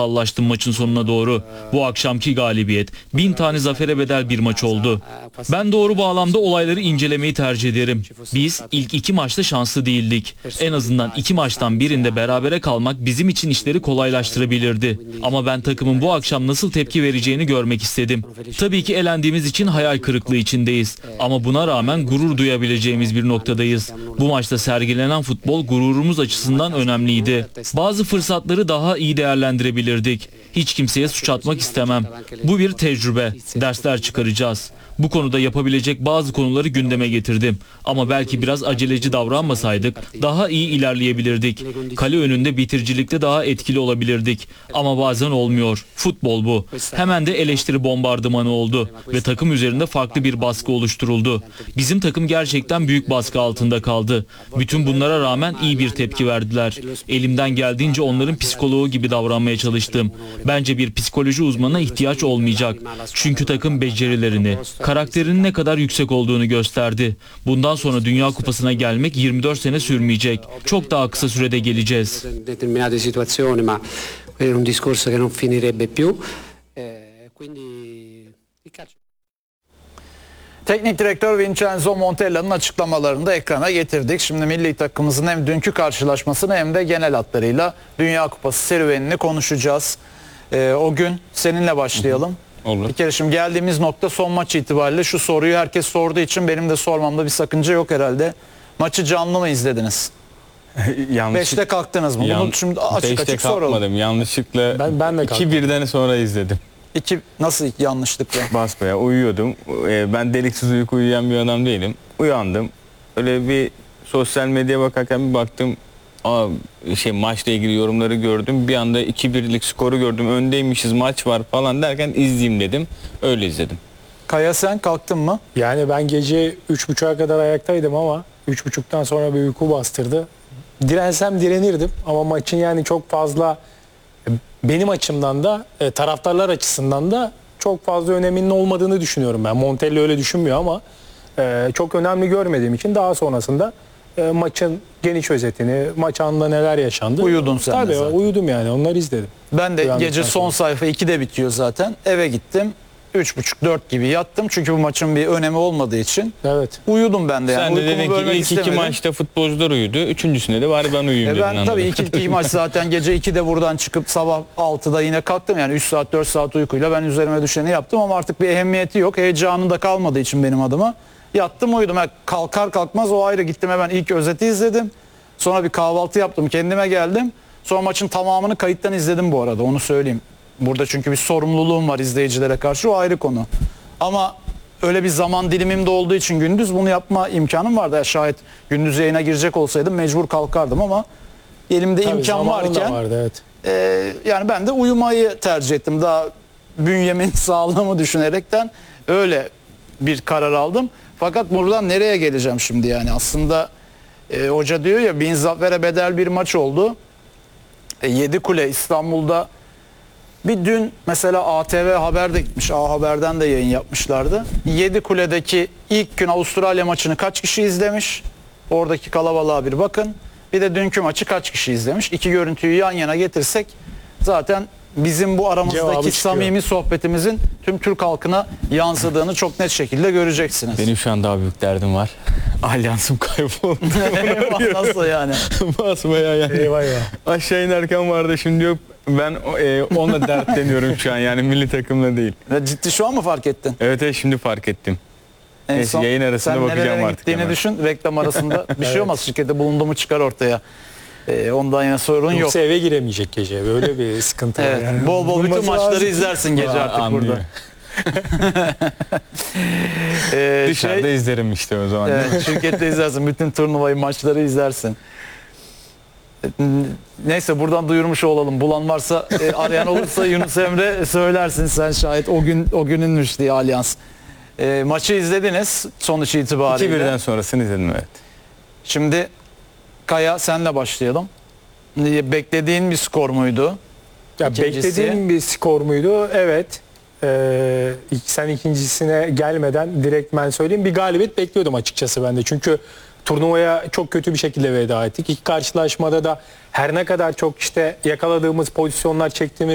Anlaştım maçın sonuna doğru. Bu akşamki galibiyet 1000 tane zafere bedel bir maç oldu. Ben doğru bağlamda olayları incelemeyi tercih ederim. Biz ilk 2 maçta şanslı değildik. En azından 2 maçtan birinde berabere kalmak bizim için işleri kolaylaştırabilirdi. Ama ben takımın bu akşam nasıl tepki vereceğini görmek istedim. Tabii ki elendiğimiz için hayal kırıklığı içindeyiz. Ama buna rağmen gurur duyabileceğimiz bir noktadayız. Bu maçta sergilenen futbol gururumuz açısından önemliydi. Bazı fırsatları daha iyi değerlendirebilirdik. Hiç kimseye suç atmak istemem. Bu bir tecrübe. Dersler çıkaracağız. Bu konuda yapabilecek bazı konuları gündeme getirdim. Ama belki biraz aceleci davranmasaydık daha iyi ilerleyebilirdik. Kale önünde bitiricilikte daha etkili olabilirdik. Ama bazen olmuyor. Futbol bu. Hemen de eleştiri bombardımanı oldu. Ve takım üzerinde farklı bir baskı oluşturuldu. Bizim takım gerçekten büyük baskı altında kaldı. Bütün bunlara rağmen iyi bir tepki verdiler. Elimden geldiğince onların psikoloğu gibi davranmaya çalıştım. Bence bir psikoloji uzmanına ihtiyaç olmayacak. Çünkü takım becerilerini, karakterinin ne kadar yüksek olduğunu gösterdi. Bundan sonra Dünya Kupası'na gelmek 24 sene sürmeyecek. Çok daha kısa sürede geleceğiz. Teknik direktör Vincenzo Montella'nın açıklamalarını da ekrana getirdik. Şimdi milli takımımızın hem dünkü karşılaşmasını hem de genel hatlarıyla Dünya Kupası serüvenini konuşacağız. O gün seninle başlayalım. Olur. Bir kere şimdi geldiğimiz nokta son maç itibariyle şu soruyu herkes sorduğu için benim de sormamda bir sakınca yok herhalde. Maçı canlı mı izlediniz? 5'te kalktınız mı? Bunu şimdi açık soralım. Kalkmadım. Yanlışlıkla Ben de kalktım. 2-1'den sonra izledim. Nasıl yanlışlıkla? Basbaya uyuyordum. Ben deliksiz uyku uyuyan bir adam değilim. Uyandım. Öyle bir sosyal medyaya bakarken bir baktım. Maçla ilgili yorumları gördüm. Bir anda 2-1'lik skoru gördüm. Öndeymişiz, maç var falan derken izleyeyim dedim. Öyle izledim. Kaya sen kalktın mı? Yani ben gece 3.30'a kadar ayaktaydım ama 3.30'dan sonra bir uyku bastırdı. Dirensem direnirdim ama maçın yani çok fazla benim açımdan da taraftarlar açısından da çok fazla öneminin olmadığını düşünüyorum ben. Montella öyle düşünmüyor ama çok önemli görmediğim için daha sonrasında maçın geniş özetini, maç anında neler yaşandı. Uyudun sen Tabii, de zaten. uyudum yani, onları izledim. Ben de Uyandıktan gece son sonra. sayfa 2'de bitiyor zaten. Eve gittim. 3.30-4 gibi yattım. Çünkü bu maçın bir önemi olmadığı için. Evet. Uyudum ben de. Yani. Sen de Uykumu dedin ki bölmek ilk 2 istemedim. maçta futbolcular uyudu. Üçüncüsünde de bari ben uyuyayım dedin. Ben tabii ilk 2 maç zaten gece 2'de buradan çıkıp sabah 6'da yine kalktım. Yani 3 saat 4 saat uykuyla ben üzerime düşeni yaptım ama artık bir ehemmiyeti yok. Heyecanı da kalmadığı için benim adıma. Yattım uyudum. Yani kalkar kalkmaz o ayrı, gittim hemen ilk özeti izledim. Sonra bir kahvaltı yaptım, kendime geldim. Sonra maçın tamamını kayıttan izledim bu arada, onu söyleyeyim. Burada çünkü bir sorumluluğum var izleyicilere karşı, o ayrı konu. Ama öyle bir zaman dilimimde olduğu için gündüz bunu yapma imkanım vardı. Yani şayet gündüz yayına girecek olsaydım mecbur kalkardım ama elimde Tabii, imkan varken vardı, evet. yani ben de uyumayı tercih ettim. Daha bünyemin sağlığımı düşünerekten öyle bir karar aldım. Fakat buradan nereye geleceğim şimdi yani? Aslında hoca diyor ya 1000 zafere bedel bir maç oldu. 7 Kule İstanbul'da bir dün mesela ATV Haber'de gitmiş. A Haber'den de yayın yapmışlardı. 7 Kule'deki ilk gün Avustralya maçını kaç kişi izlemiş? Oradaki kalabalığa bir bakın. Bir de dünkü maçı kaç kişi izlemiş? İki görüntüyü yan yana getirsek zaten bizim bu aramızdaki samimi sohbetimizin tüm Türk halkına yansıdığını çok net şekilde göreceksiniz. Benim şu an daha büyük derdim var. Alyansım kayboldu. Nasıl yani? Basmaya yani. Eyvah ya. Aşağı inerken vardı, şimdi yok. Ben onunla dertleniyorum şu an, yani milli takımla değil. Ciddi şu an mı fark ettin? Evet, şimdi fark ettim. Neyse, yayın arasında sen bakacağım nerelere artık gittiğini hemen. düşün, reklam arasında bir şey olmaz, şirkette bulunduğumu çıkar ortaya. Ondan yana sorun yok. Yoksa eve giremeyecek gece, böyle bir sıkıntı Evet, var yani. bol bol bütün Bulunması maçları lazım. izlersin gece artık Anlıyor. burada. Dışarıda izlerim işte o zaman. Evet, şirkette izlersin, bütün turnuvayı, maçları izlersin. Neyse, buradan duyurmuş olalım. Bulan varsa, arayan olursa Yunus Emre söylersin, sen şahit, o gününmüş diye Alyans. Maçı izlediniz sonuç itibariyle. 2-1'den sonrasını izledim, evet. Şimdi Kaya, senle başlayalım. Beklediğin bir skor muydu? Ya İkincisi? beklediğim bir skor muydu? Evet. Sen ikincisine gelmeden direkt ben söyleyeyim. Bir galibiyet bekliyordum açıkçası ben de. Çünkü turnuvaya çok kötü bir şekilde veda ettik. İlk karşılaşmada da her ne kadar çok işte yakaladığımız pozisyonlar, çektiğimiz